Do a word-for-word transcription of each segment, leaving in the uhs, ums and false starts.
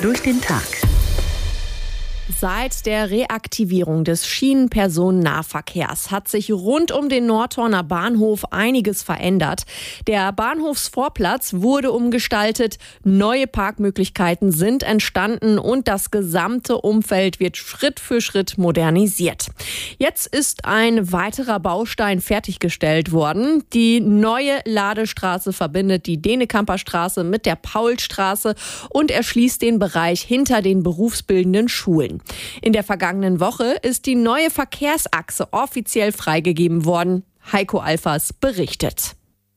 durch den Tag. Seit der Reaktivierung des Schienenpersonennahverkehrs hat sich rund um den Nordhorner Bahnhof einiges verändert. Der Bahnhofsvorplatz wurde umgestaltet, neue Parkmöglichkeiten sind entstanden und das gesamte Umfeld wird Schritt für Schritt modernisiert. Jetzt ist ein weiterer Baustein fertiggestellt worden. Die neue Ladestraße verbindet die Denekamper Straße mit der Paulstraße und erschließt den Bereich hinter den berufsbildenden Schulen. In der vergangenen Woche ist die neue Verkehrsachse offiziell freigegeben worden. Heiko Alfers berichtet.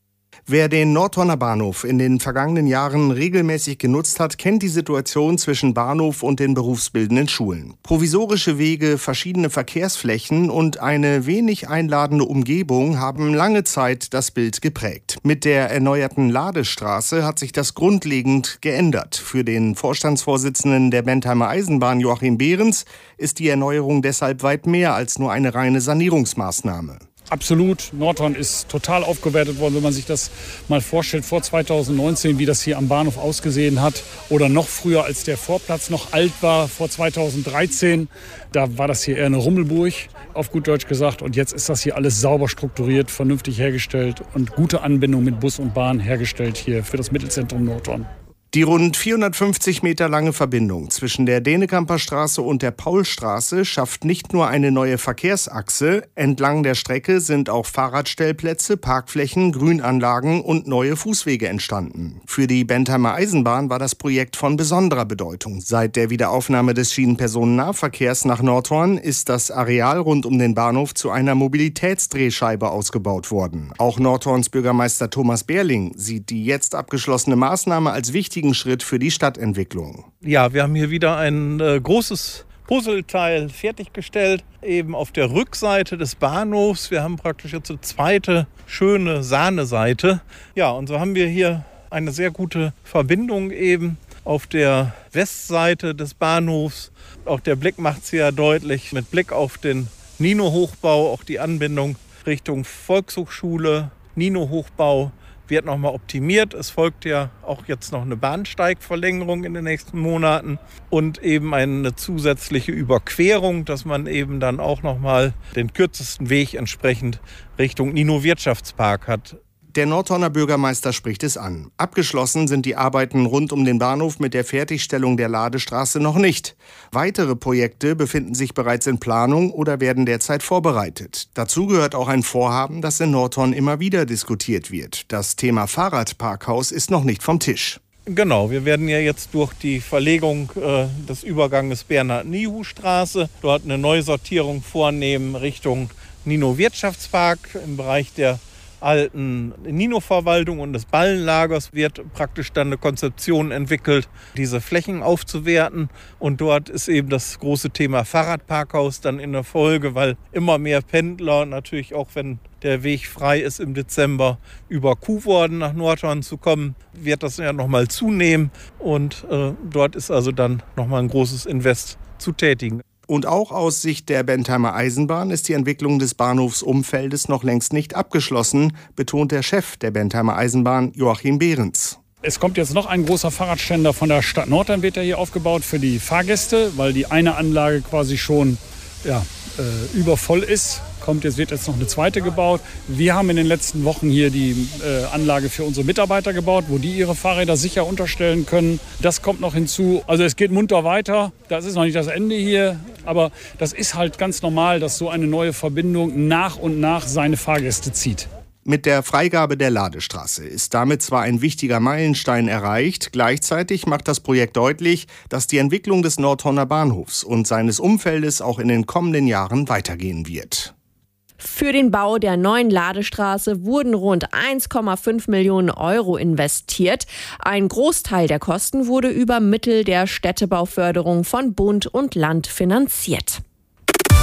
Wer den Nordhorner Bahnhof in den vergangenen Jahren regelmäßig genutzt hat, kennt die Situation zwischen Bahnhof und den berufsbildenden Schulen. Provisorische Wege, verschiedene Verkehrsflächen und eine wenig einladende Umgebung haben lange Zeit das Bild geprägt. Mit der erneuerten Ladestraße hat sich das grundlegend geändert. Für den Vorstandsvorsitzenden der Bentheimer Eisenbahn, Joachim Behrens, ist die Erneuerung deshalb weit mehr als nur eine reine Sanierungsmaßnahme. Absolut. Nordhorn ist total aufgewertet worden, wenn man sich das mal vorstellt, vor zweitausendneunzehn, wie das hier am Bahnhof ausgesehen hat. Oder noch früher, als der Vorplatz noch alt war, vor zweitausenddreizehn. Da war das hier eher eine Rummelburg, auf gut Deutsch gesagt. Und jetzt ist das hier alles sauber strukturiert, vernünftig hergestellt und gute Anbindung mit Bus und Bahn hergestellt hier für das Mittelzentrum Nordhorn. Die rund vierhundertfünfzig Meter lange Verbindung zwischen der Denekamper Straße und der Paulstraße schafft nicht nur eine neue Verkehrsachse. Entlang der Strecke sind auch Fahrradstellplätze, Parkflächen, Grünanlagen und neue Fußwege entstanden. Für die Bentheimer Eisenbahn war das Projekt von besonderer Bedeutung. Seit der Wiederaufnahme des Schienenpersonennahverkehrs nach Nordhorn ist das Areal rund um den Bahnhof zu einer Mobilitätsdrehscheibe ausgebaut worden. Auch Nordhorns Bürgermeister Thomas Behrling sieht die jetzt abgeschlossene Maßnahme als wichtigen Schritt für die Stadtentwicklung. Ja, wir haben hier wieder ein äh, großes Puzzleteil fertiggestellt, eben auf der Rückseite des Bahnhofs. Wir haben praktisch jetzt eine zweite schöne Sahneseite. Ja, und so haben wir hier eine sehr gute Verbindung eben auf der Westseite des Bahnhofs. Auch der Blick macht es ja deutlich, mit Blick auf den Nino-Hochbau, auch die Anbindung Richtung Volkshochschule, Nino-Hochbau wird nochmal optimiert. Es folgt ja auch jetzt noch eine Bahnsteigverlängerung in den nächsten Monaten und eben eine zusätzliche Überquerung, dass man eben dann auch nochmal den kürzesten Weg entsprechend Richtung Nino-Wirtschaftspark hat. Der Nordhorner Bürgermeister spricht es an. Abgeschlossen sind die Arbeiten rund um den Bahnhof mit der Fertigstellung der Ladestraße noch nicht. Weitere Projekte befinden sich bereits in Planung oder werden derzeit vorbereitet. Dazu gehört auch ein Vorhaben, das in Nordhorn immer wieder diskutiert wird. Das Thema Fahrradparkhaus ist noch nicht vom Tisch. Genau, wir werden ja jetzt durch die Verlegung äh, des Überganges Bernhard-Niehu-Straße dort eine Neusortierung vornehmen Richtung Nino-Wirtschaftspark im Bereich der alten Nino-Verwaltung und des Ballenlagers wird praktisch dann eine Konzeption entwickelt, diese Flächen aufzuwerten. Und dort ist eben das große Thema Fahrradparkhaus dann in der Folge, weil immer mehr Pendler, natürlich auch wenn der Weg frei ist im Dezember, über Kuhworden nach Nordhorn zu kommen, wird das ja nochmal zunehmen. Und äh, dort ist also dann nochmal ein großes Invest zu tätigen. Und auch aus Sicht der Bentheimer Eisenbahn ist die Entwicklung des Bahnhofsumfeldes noch längst nicht abgeschlossen, betont der Chef der Bentheimer Eisenbahn, Joachim Behrens. Es kommt jetzt noch ein großer Fahrradständer von der Stadt Nordhorn, wird ja hier aufgebaut für die Fahrgäste, weil die eine Anlage quasi schon ja, äh, übervoll ist. Kommt, jetzt wird jetzt noch eine zweite gebaut. Wir haben in den letzten Wochen hier die äh, Anlage für unsere Mitarbeiter gebaut, wo die ihre Fahrräder sicher unterstellen können. Das kommt noch hinzu. Also es geht munter weiter. Das ist noch nicht das Ende hier. Aber das ist halt ganz normal, dass so eine neue Verbindung nach und nach seine Fahrgäste zieht. Mit der Freigabe der Ladestraße ist damit zwar ein wichtiger Meilenstein erreicht, gleichzeitig macht das Projekt deutlich, dass die Entwicklung des Nordhorner Bahnhofs und seines Umfeldes auch in den kommenden Jahren weitergehen wird. Für den Bau der neuen Ladestraße wurden rund eins Komma fünf Millionen Euro investiert. Ein Großteil der Kosten wurde über Mittel der Städtebauförderung von Bund und Land finanziert.